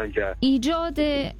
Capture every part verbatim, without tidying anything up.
اینجا. ایجاد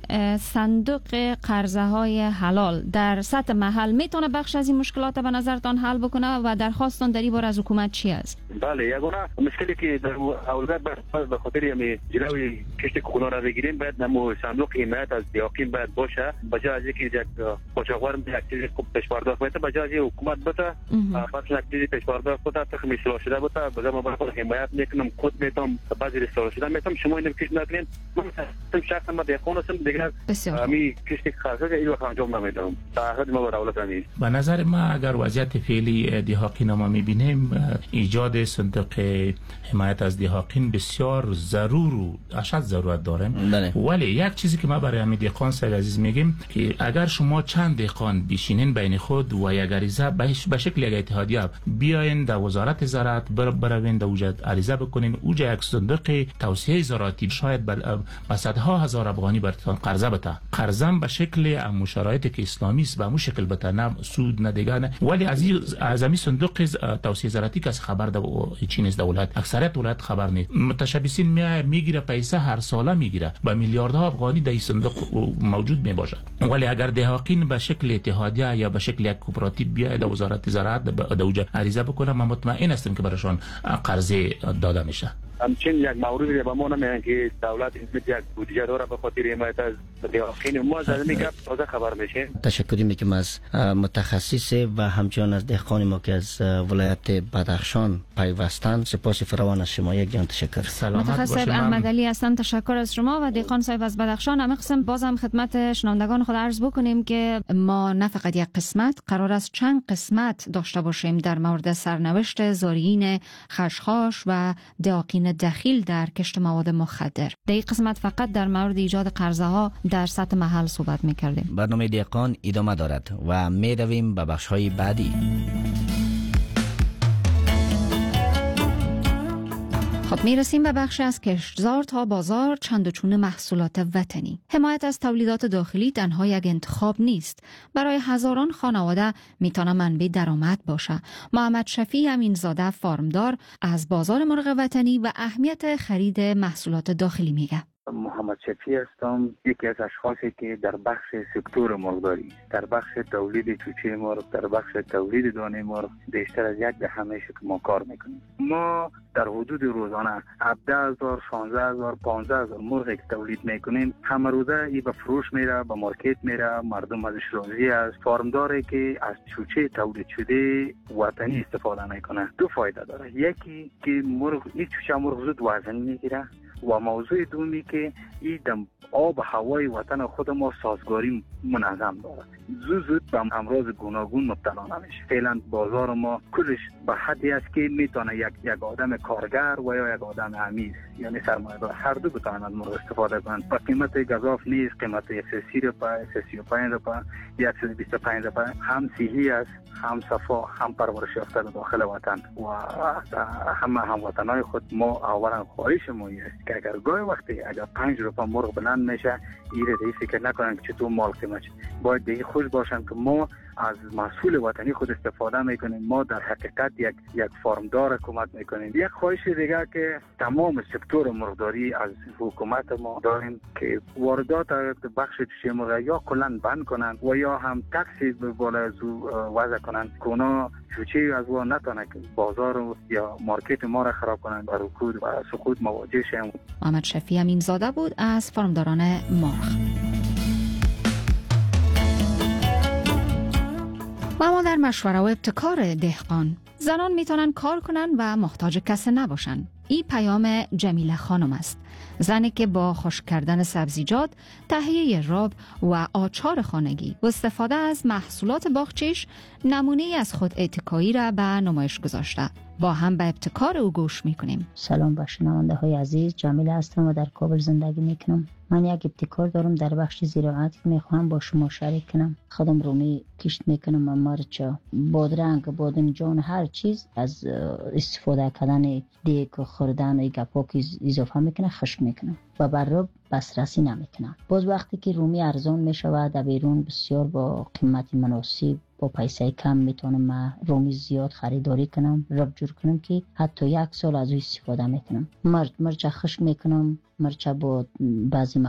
صندوق قرضه های حلال در سطح محل میتونه بخش از این مشکلات به نظرتان حل بکنه و درخواستان در این باره از حکومت چی است؟ بله، یگانه مشکلی که در اولویت به خاطر یعنی جلوی کشت کوکونا را بگیریم باید نمو صندوق حمایت از دیاقین باید باشه، بجای از اینکه یک قاچاقبر یک چیزی خوب پیش پرداخت بده، بجای از حکومت بده فقط یک چیزی پیش پرداخت بده تخم اصلاح شده بده، بجای ما باید حمایت میکنم خود میتونم بعضی اصلاح شده میتونم شما اینو کش نکنین. من شخص ما دیقان هستم دیگه می کشت خرجه اینو انجام نمیدم. تعهد ما با دولت نیست. به نظر ما اگر وضعیت فعلی دیاقین ما میبینیم ایجاد صندوق حمایت از دیاقین بسیار ضرور و اشد ضرورت داره. ولی یک چیزی که ما برای همین دیقان صاحب عزیز میگیم که اگر شما چند دیقان بشینین بین خود و یک عریضه به شکل یک اتحادیه بیاین در وزارت زراعت بر بروین در اوجا عریضه بکنین، اوجا یک صندوق توسعه زراعتی شاید به صدها هزار افغانی براتون قرضه بده، قرضم به شکل ام شرایطی که اسلامی است به مو شکل بده، نه سود نه دیگه نه. ولی از از این صندوق توسعه زراعتی کس خبر ده چی نیست، دولت اکثریت دولت خبر نیست. متشبثین می میگیره پیسه هر ساله میگیره با میلیاردها افغانی در این صندوق موجود می باشه. ولی اگر دهاقین به شکل اتحادیه یا به شکل یک کوپراتیو بیاید در وزارت زراعت در اوجا عریضه بکنه، من مطمئن هستم که براشون قرضه داده میشه. همچنین یک موردی به ما نمیگن که دولت یک بودجه داره به خاطر حمایت از دیاقین. ما از این گپ تازه خبر میشیم. تشکر میکنم از متخصص و همچنین از دهقان ما که از ولایت بدخشان پیوستند. سپاس فراوان از شما. یک جان تشکر. سلامت متخصص احمد علی هستند. تشکر از شما و دهقان صاحب از بدخشان. هم قسم بازم خدمت شنوندگان خود عرض بکنیم که ما نه فقط یک قسمت، قرار است چند قسمت داشته باشیم در مورد سرنوشت زارعین خشخاش و دیاقین دخیل در کشت مواد مخدر. در این قسمت فقط در مورد ایجاد قرضه ها در سطح محل صحبت می‌کردیم. برنامه دیقان ادامه دارد و می‌رویم به بخش‌های بعدی. خب میرسیم به بخش از کشتزار تا بازار چند و چون محصولات وطنی. حمایت از تولیدات داخلی تنها یک انتخاب نیست، برای هزاران خانواده میتونه منبع درآمد باشه. محمد شفیع امینزاده فارمدار از بازار مرغ وطنی و اهمیت خرید محصولات داخلی میگه. محمد شفیع هستم، یکی از اشخاصی که در بخش سکتور مرغداری، در بخش تولید چوچه مرغ، در بخش تولید دانه مرغ بیشتر از یک دهه میشه که ما کار میکنیم. ما در حدود روزانه هفده هزار، شانزده هزار، پانزده هزار مرغی که تولید میکنیم، همه روزه ای به فروش میره، به مارکت میره، مردم ازش راضی است. فارمداری که از چوچه تولید شده وطنی استفاده میکنه دو فایده داره. یکی که مرغ این چوچه مرغ زود وزن میگیره و موضوع دومی که این دم آب و هوای وطن خود ما سازگاری منظم دارد، زود زود به امراض گوناگون مبتلا نمیشه. فعلا بازار ما کلش به حدی است که میتونه یک یک آدم کارگر و یا یک آدم عمیز یعنی سرمایه‌دار هر دو بتوانند از مرغ استفاده کنند. با قیمت گزاف نیست، قیمت صد و سی روپیه، صد و سی و پنج روپیه، صد و بیست و پنج روپیه، هم صحی است، هم صفا، هم پرورش یافته داخل وطن و همه هموطنان خود. ما اولا خواهش ما است که اگر گاهی وقتی اگر پنج روپیه مرغ بلند میشه، ایره دیگه فکر نکنن که چطور مال قیمت، باید دیگه خوش باشن که ما از محصول وطنی خود استفاده میکنیم. ما در حقیقت یک یک فارمدار کمک میکنیم. یک خواهش دیگه که تمام سکتور مرغداری از حکومت ما داریم که واردات بخش چوچه مرغ یا کلا بند کنن و یا هم تکسی به بالا از وضع کنن که اونا چوچه از و نتونه که بازار یا مارکت ما را خراب کنن و رکود و سقوط مواجه شیم. محمد شفیع امینزاده بود از فارمداران مرغ. و ما در مشوره و ابتکار دهقان، زنان میتونن کار کنن و محتاج کسی نباشن. این پیام جمیله خانم است، زنی که با خشک کردن سبزیجات، تهیه راب و آچار خانگی و استفاده از محصولات باغچه‌اش نمونه از خود اعتکایی را به نمایش گذاشته. با هم به ابتکار او گوش میکنیم. سلام به شنونده های عزیز، جمیله هستم و در کابل زندگی میکنم. من یک ابتکار دارم در بخش زراعت که میخوام با شما شریک کنم. خودم رومی کشت میکنم و مرچ، بادرنگ، بادمجان، هر چیز از استفاده کردن دیگ و خوردن و گپا که اضافه میکنه خشک میکنم و بر رب بسرسی نمیکنم. باز وقتی که رومی ارزان میشود در بیرون بسیار با قیمت مناسب با پیسه کم میتونم من رومی زیاد خریداری کنم، رب جور کنم که حتی یک سال از او استفاده میکنم. مرچ مرچ خشک میکنم، مرچ با بعضی